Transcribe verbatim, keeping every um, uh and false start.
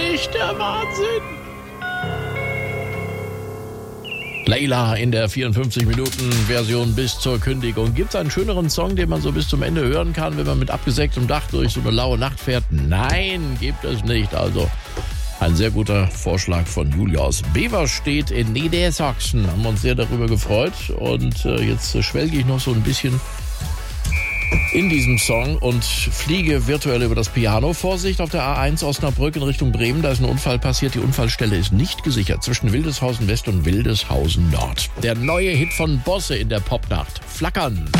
nicht der Wahnsinn? Layla in der vierundfünfzig Minuten Version bis zur Kündigung. Gibt es einen schöneren Song, den man so bis zum Ende hören kann, wenn man mit abgesägtem Dach durch so eine laue Nacht fährt? Nein, gibt es nicht. Also ein sehr guter Vorschlag von Julia aus Beverstedt in Niedersachsen. Haben wir uns sehr darüber gefreut. Und äh, jetzt schwelge ich noch so ein bisschen in diesem Song und fliege virtuell über das Piano. Vorsicht auf der A eins Osnabrück in Richtung Bremen. Da ist ein Unfall passiert. Die Unfallstelle ist nicht gesichert. Zwischen Wildeshausen West und Wildeshausen Nord. Der neue Hit von Bosse in der Popnacht. Flackern.